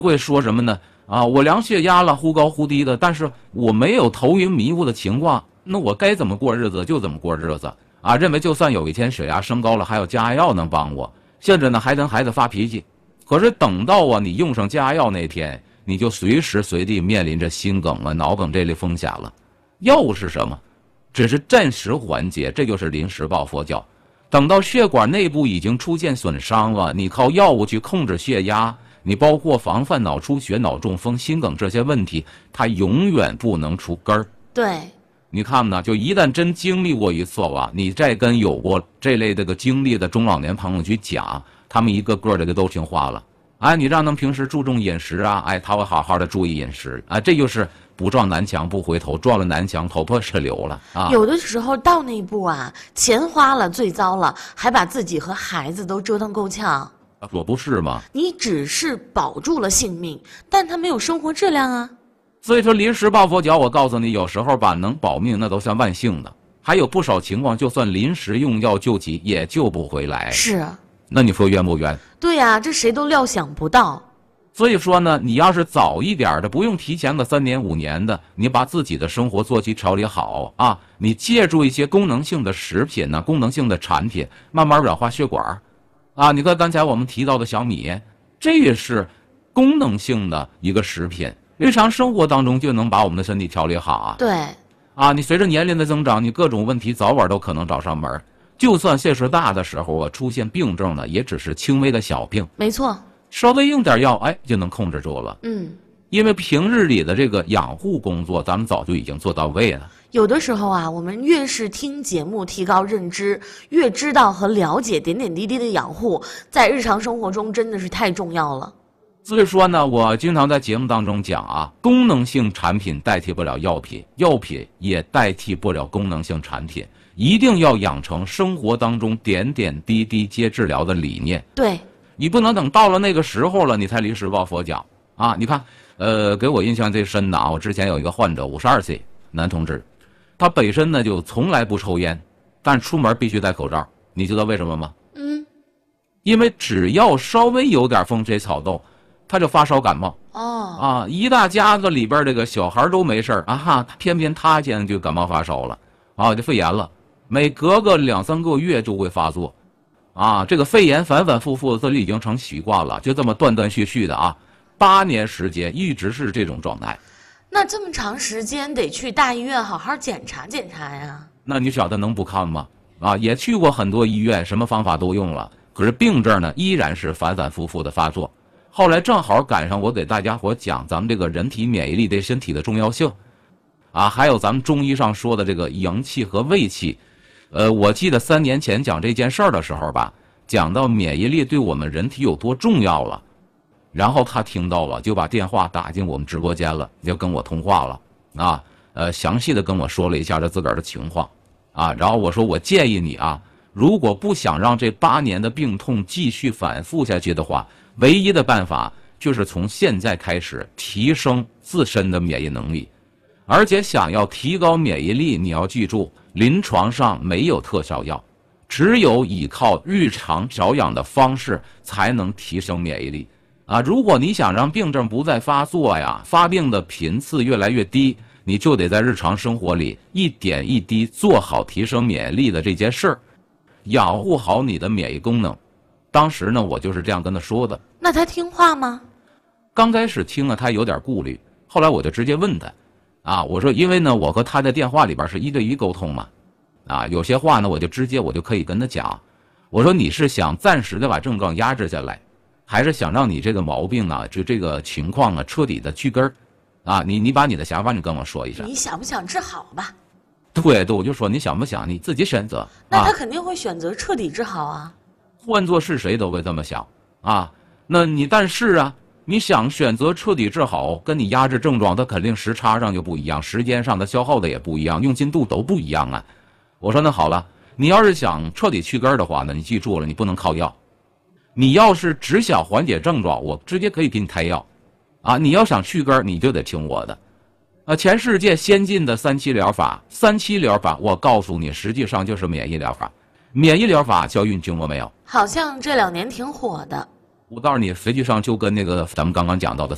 会说什么呢？啊，我量血压了，忽高忽低的，但是我没有头晕迷糊的情况，那我该怎么过日子就怎么过日子啊！认为就算有一天血压升高了，还有降压药能帮我，甚至呢还跟孩子发脾气。可是等到你用上降压药那天，你就随时随地面临着心梗啊、脑梗这类风险了。药物是什么？只是暂时缓解，这就是临时抱佛脚。等到血管内部已经出现损伤了，你靠药物去控制血压。你包括防范脑出血、脑中风、心梗这些问题，它永远不能除根儿。 对， 你看呢？就一旦真经历过一次你再跟有过这类经历的中老年朋友去讲，他们一个个的都听话了。哎，你让他们平时注重饮食啊，哎，他会好好的注意饮食啊。这就是不撞南墙不回头，撞了南墙头破血流了啊。 有的时候到那一步啊，钱花了最糟了，还把自己和孩子都折腾够呛。 我不是吗？ 你只是保住了性命，但他没有生活质量啊。 所以说临时抱佛脚，我告诉你，有时候能保命那都算万幸的，还有不少情况就算临时用药救急也救不回来。 是， 那你说冤不冤？ 对呀，这谁都料想不到。 所以说呢，你要是早一点的，不用提前个3年5年的，你把自己的生活作息调理好啊，你借助一些功能性的食品呢、功能性的产品，慢慢软化血管。啊，你看刚才我们提到的小米，这也是功能性的一个食品，日常生活当中就能把我们的身体调理好啊。 对， 啊，你随着年龄的增长，你各种问题早晚都可能找上门。就算岁数大的时候出现病症呢，也只是轻微的小病。 没错， 稍微用点药，哎，就能控制住了。因为平日里的这个养护工作，咱们早就已经做到位了。 有的时候啊，我们越是听节目提高认知，越知道和了解点点滴滴的养护，在日常生活中真的是太重要了。 所以说呢，我经常在节目当中讲啊，功能性产品代替不了药品，药品也代替不了功能性产品，一定要养成生活当中点点滴滴皆治疗的理念。 对， 你不能等到了那个时候了，你才临时抱佛脚啊！你看，给我印象最深的啊，我之前有一个患者，52岁男同志。他本身呢就从来不抽烟，但出门必须戴口罩。你知道为什么吗？因为只要稍微有点风吹草动，他就发烧感冒。一大家子里边这个小孩都没事啊，偏偏他现在就感冒发烧了啊，就肺炎了，每隔个2、3个月就会发作啊。这个肺炎反反复复，这已经成习惯了，就这么断断续续的啊，8年时间一直是这种状态。 那这么长时间得去大医院好好检查检查呀。 那你晓得能不看吗？啊，也去过很多医院，什么方法都用了，可是病症呢依然是反反复复的发作。后来正好赶上我给大家伙讲咱们这个人体免疫力对身体的重要性，啊，还有咱们中医上说的这个阳气和胃气。我记得3年前讲这件事儿的时候吧，讲到免疫力对我们人体有多重要了。然后他听到了，就把电话打进我们直播间了，就跟我通话了啊，详细的跟我说了一下他自个儿的情况啊。然后我说，我建议你啊，如果不想让这8年的病痛继续反复下去的话，唯一的办法就是从现在开始提升自身的免疫能力。而且想要提高免疫力，你要记住，临床上没有特效药，只有依靠日常调养的方式才能提升免疫力。啊，如果你想让病症不再发作呀，发病的频次越来越低，你就得在日常生活里一点一滴做好提升免疫力的这件事儿，养护好你的免疫功能。当时呢，我就是这样跟他说的。 那他听话吗？ 刚开始听了他有点顾虑，后来我就直接问他，啊，我说因为呢，我和他在电话里边是1对1沟通嘛，啊，有些话呢我就可以跟他讲，我说你是想暂时的把症状压制下来，还是想让你这个毛病呢，就这个情况啊，彻底的去根儿，啊，你把你的想法你跟我说一下。 你想不想治好吧？ 对，我就说你想不想，你自己选择。 那他肯定会选择彻底治好啊。 换做是谁都会这么想啊。那你但是啊，你想选择彻底治好，跟你压制症状，它肯定时差上就不一样，时间上的消耗的也不一样，用心度都不一样啊。我说那好了，你要是想彻底去根儿的话呢，你记住了，你不能靠药。你要是只想缓解症状，我直接可以给你开药，啊，你要想去根，你就得听我的，全世界先进的3期疗法，3期疗法，我告诉你，实际上就是免疫疗法。免疫疗法叫运听过没有？ 好像这2年挺火的。 我告诉你，实际上就跟那个咱们刚刚讲到的